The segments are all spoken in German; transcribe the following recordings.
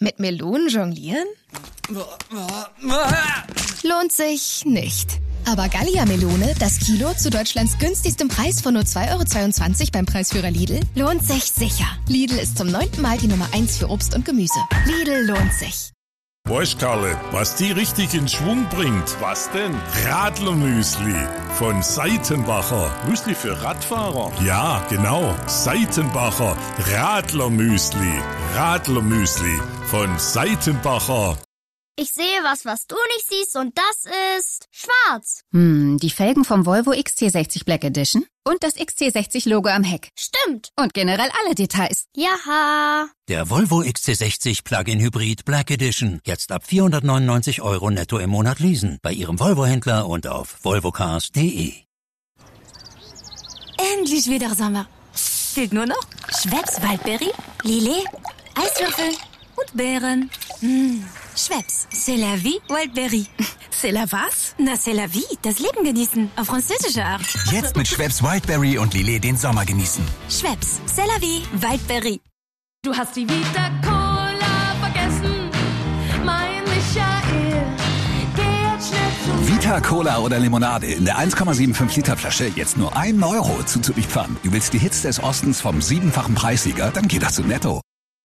Mit Melonen jonglieren? Lohnt sich nicht. Aber Gallia-Melone, das Kilo zu Deutschlands günstigstem Preis von nur 2,22 € beim Preisführer Lidl, lohnt sich sicher. Lidl ist zum 9. Mal die Nummer 1 für Obst und Gemüse. Lidl lohnt sich. Weißt Karle, was die richtig in Schwung bringt? Was denn? Radlermüsli von Seitenbacher. Müsli für Radfahrer? Ja, genau. Seitenbacher Radlermüsli. Radlermüsli von Seitenbacher. Ich sehe was du nicht siehst, und das ist schwarz. Die Felgen vom Volvo XC60 Black Edition und das XC60-Logo am Heck. Stimmt. Und generell alle Details. Jaha. Der Volvo XC60 Plug-in Hybrid Black Edition. Jetzt ab 499 € netto im Monat leasen. Bei Ihrem Volvo-Händler und auf volvocars.de. Endlich wieder Sommer. Fehlt nur noch Schweppes Waldberry, Lillet, Eiswürfel und Beeren. Schweppes, c'est la vie, Wildberry. C'est la was? Na, c'est la vie, das Leben genießen, auf französische Art. Jetzt mit Schweppes Wildberry und Lillet den Sommer genießen. Schweppes, c'est la vie, Wildberry. Du hast die Vita Cola vergessen, mein Michael. Geh jetzt schnell zum Vita Cola oder Limonade in der 1,75 Liter Flasche jetzt nur 1 € zuzuliefern. Du willst die Hits des Ostens vom 7-fachen Preissieger? Dann geh doch zu Netto.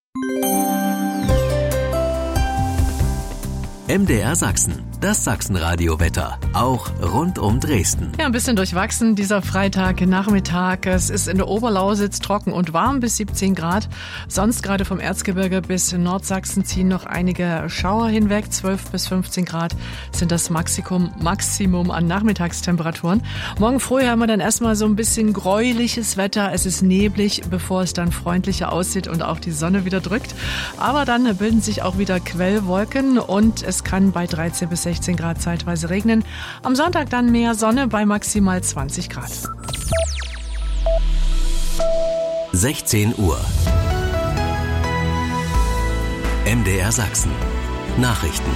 MDR Sachsen, das Sachsenradio-Wetter, auch rund um Dresden. Ja, ein bisschen durchwachsen dieser Freitagnachmittag. Es ist in der Oberlausitz trocken und warm bis 17 Grad. Sonst gerade vom Erzgebirge bis Nordsachsen ziehen noch einige Schauer hinweg. 12 bis 15 Grad sind das Maximum an Nachmittagstemperaturen. Morgen früh haben wir dann erstmal so ein bisschen gräuliches Wetter. Es ist neblig, bevor es dann freundlicher aussieht und auch die Sonne wieder drückt. Aber dann bilden sich auch wieder Quellwolken und es kann bei 13 bis 16 Grad zeitweise regnen. Am Sonntag dann mehr Sonne bei maximal 20 Grad. 16 Uhr. MDR Sachsen. Nachrichten.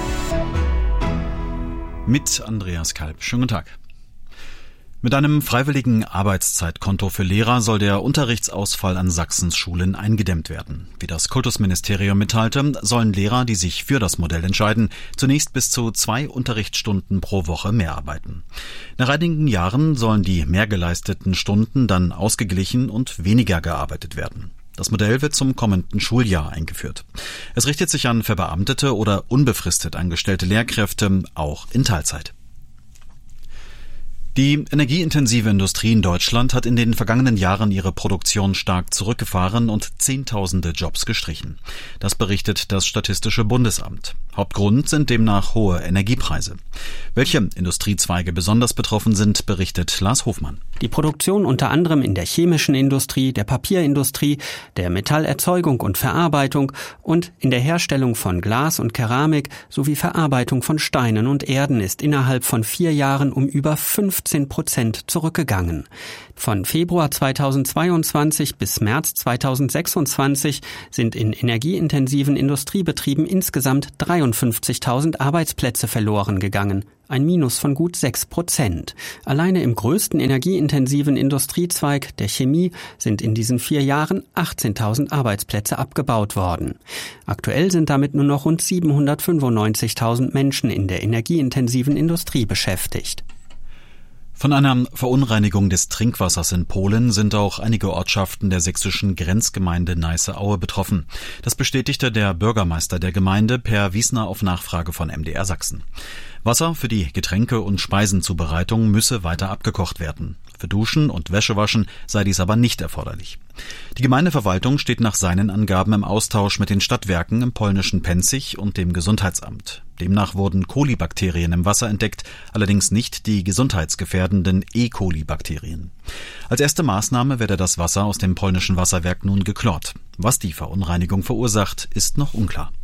Mit Andreas Kalb. Schönen guten Tag. Mit einem freiwilligen Arbeitszeitkonto für Lehrer soll der Unterrichtsausfall an Sachsens Schulen eingedämmt werden. Wie das Kultusministerium mitteilte, sollen Lehrer, die sich für das Modell entscheiden, zunächst bis zu 2 Unterrichtsstunden pro Woche mehr arbeiten. Nach einigen Jahren sollen die mehr geleisteten Stunden dann ausgeglichen und weniger gearbeitet werden. Das Modell wird zum kommenden Schuljahr eingeführt. Es richtet sich an verbeamtete oder unbefristet angestellte Lehrkräfte, auch in Teilzeit. Die energieintensive Industrie in Deutschland hat in den vergangenen Jahren ihre Produktion stark zurückgefahren und Zehntausende Jobs gestrichen. Das berichtet das Statistische Bundesamt. Hauptgrund sind demnach hohe Energiepreise. Welche Industriezweige besonders betroffen sind, berichtet Lars Hofmann. Die Produktion unter anderem in der chemischen Industrie, der Papierindustrie, der Metallerzeugung und Verarbeitung und in der Herstellung von Glas und Keramik sowie Verarbeitung von Steinen und Erden ist innerhalb von 4 Jahren um über 15% zurückgegangen. Von Februar 2022 bis März 2026 sind in energieintensiven Industriebetrieben insgesamt 53.000 Arbeitsplätze verloren gegangen. Ein Minus von gut 6%. Alleine im größten energieintensiven Industriezweig, der Chemie, sind in diesen 4 Jahren 18.000 Arbeitsplätze abgebaut worden. Aktuell sind damit nur noch rund 795.000 Menschen in der energieintensiven Industrie beschäftigt. Von einer Verunreinigung des Trinkwassers in Polen sind auch einige Ortschaften der sächsischen Grenzgemeinde Neiße-Aue betroffen. Das bestätigte der Bürgermeister der Gemeinde Per Wiesner auf Nachfrage von MDR Sachsen. Wasser für die Getränke- und Speisenzubereitung müsse weiter abgekocht werden. Für Duschen und Wäschewaschen sei dies aber nicht erforderlich. Die Gemeindeverwaltung steht nach seinen Angaben im Austausch mit den Stadtwerken im polnischen Penzig und dem Gesundheitsamt. Demnach wurden Kolibakterien im Wasser entdeckt, allerdings nicht die gesundheitsgefährdenden E. coli-Bakterien. Als erste Maßnahme werde das Wasser aus dem polnischen Wasserwerk nun geklort. Was die Verunreinigung verursacht, ist noch unklar.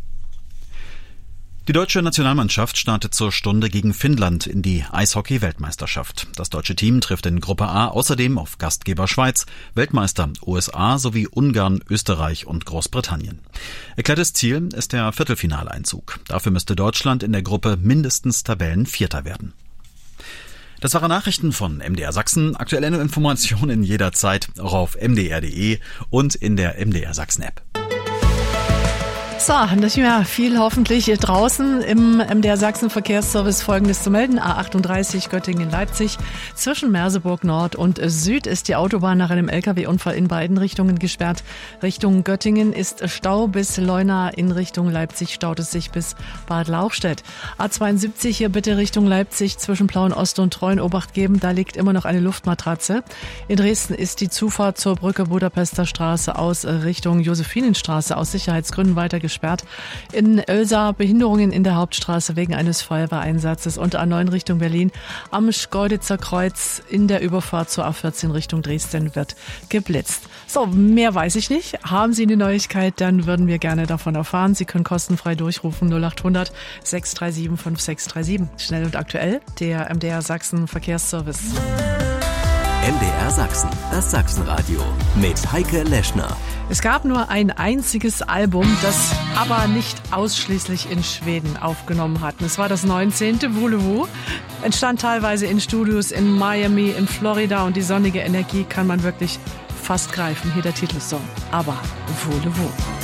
Die deutsche Nationalmannschaft startet zur Stunde gegen Finnland in die Eishockey-Weltmeisterschaft. Das deutsche Team trifft in Gruppe A außerdem auf Gastgeber Schweiz, Weltmeister USA sowie Ungarn, Österreich und Großbritannien. Erklärtes Ziel ist der Viertelfinaleinzug. Dafür müsste Deutschland in der Gruppe mindestens Tabellenvierter werden. Das waren Nachrichten von MDR Sachsen. Aktuelle Informationen jederzeit auch auf mdr.de und in der MDR Sachsen App. So, nicht mehr viel hoffentlich draußen im MDR Sachsen Verkehrsservice Folgendes zu melden. A38 Göttingen-Leipzig. Zwischen Merseburg Nord und Süd ist die Autobahn nach einem LKW-Unfall in beiden Richtungen gesperrt. Richtung Göttingen ist Stau bis Leuna, in Richtung Leipzig staut es sich bis Bad Lauchstädt. A72 hier bitte Richtung Leipzig zwischen Plauen Ost und Treuen Obacht geben. Da liegt immer noch eine Luftmatratze. In Dresden ist die Zufahrt zur Brücke Budapester Straße aus Richtung Josephinenstraße aus Sicherheitsgründen weiter gesperrt. In Oelsa Behinderungen in der Hauptstraße wegen eines Feuerwehreinsatzes und A9 Richtung Berlin. Am Schkeuditzer Kreuz in der Überfahrt zur A14 Richtung Dresden wird geblitzt. So, mehr weiß ich nicht. Haben Sie eine Neuigkeit, dann würden wir gerne davon erfahren. Sie können kostenfrei durchrufen 0800 637 5637. Schnell und aktuell, der MDR Sachsen Verkehrsservice. MDR Sachsen, das Sachsenradio mit Heike Leschner. Es gab nur ein einziges Album, das aber nicht ausschließlich in Schweden aufgenommen hat. Es war das 19. Voulez-vous. Entstand teilweise in Studios in Miami, in Florida und die sonnige Energie kann man wirklich fast greifen. Hier der Titelsong. Aber Voulez-vous.